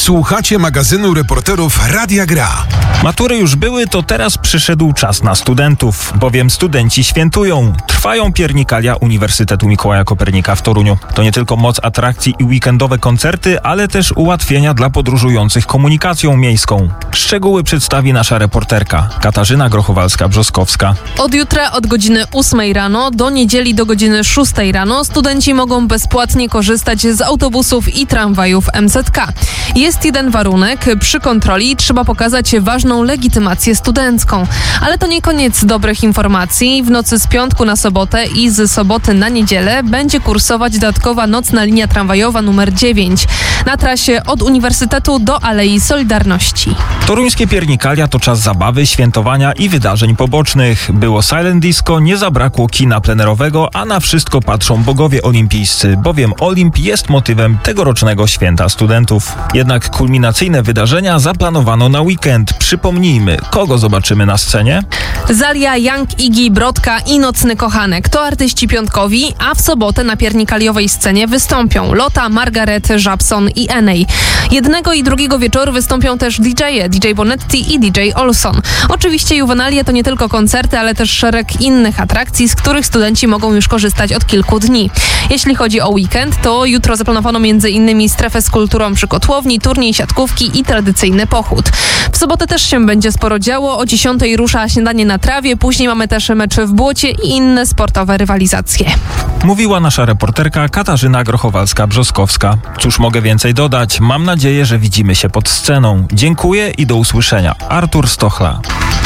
Słuchacie magazynu reporterów Radia Gra. Matury już były, to teraz przyszedł czas na studentów, bowiem studenci świętują. Trwają piernikalia Uniwersytetu Mikołaja Kopernika w Toruniu. To nie tylko moc atrakcji i weekendowe koncerty, ale też ułatwienia dla podróżujących komunikacją miejską. Szczegóły przedstawi nasza reporterka Katarzyna Grochowalska-Brzoskowska. Od jutra od godziny 8 rano do niedzieli do godziny 6 rano studenci mogą bezpłatnie korzystać z autobusów i tramwajów MZK. Jest jeden warunek. Przy kontroli trzeba pokazać ważną legitymację studencką. Ale to nie koniec dobrych informacji. W nocy z piątku na sobotę i z soboty na niedzielę będzie kursować dodatkowa nocna linia tramwajowa numer 9 na trasie od Uniwersytetu do Alei Solidarności. Toruńskie piernikalia to czas zabawy, świętowania i wydarzeń pobocznych. Było silent disco, nie zabrakło kina plenerowego, a na wszystko patrzą bogowie olimpijscy, bowiem Olimp jest motywem tegorocznego święta studentów. Jednak kulminacyjne wydarzenia zaplanowano na weekend. Przypomnijmy, kogo zobaczymy na scenie? Zalia, Young, Iggy, Brodka i Nocny Kochanek to artyści piątkowi, a w sobotę na piernikaliowej scenie wystąpią Lota, Margaret, Żabson i Enej. Jednego i drugiego wieczoru wystąpią też DJ-e, DJ Bonetti i DJ Olson. Oczywiście Juvenalia to nie tylko koncerty, ale też szereg innych atrakcji, z których studenci mogą już korzystać od kilku dni. Jeśli chodzi o weekend, to jutro zaplanowano m.in. strefę z kulturą przy kotłowni, turniej siatkówki i tradycyjny pochód. W sobotę też się będzie sporo działo. O 10 rusza śniadanie na trawie, później mamy też mecz w błocie i inne sportowe rywalizacje. Mówiła nasza reporterka Katarzyna Grochowalska-Brzoskowska. Cóż mogę więcej dodać? Mam nadzieję, że widzimy się pod sceną. Dziękuję i do usłyszenia. Artur Stochla.